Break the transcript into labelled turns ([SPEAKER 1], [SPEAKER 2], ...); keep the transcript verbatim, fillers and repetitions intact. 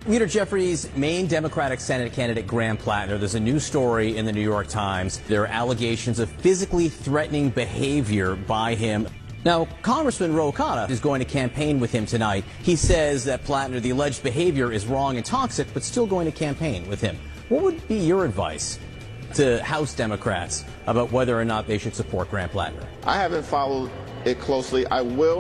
[SPEAKER 1] Leader Jeffries' main Democratic Senate candidate, Graham Plattner, there's a new story in the New York Times. There are allegations of physically threatening behavior by him. Now, Congressman Ro Khanna is going to campaign with him tonight. He says that Plattner, the alleged behavior is wrong and toxic, but still going to campaign with him. What would be your advice to House Democrats about whether or not they should support Graham Plattner?
[SPEAKER 2] I haven't followed it closely. I will.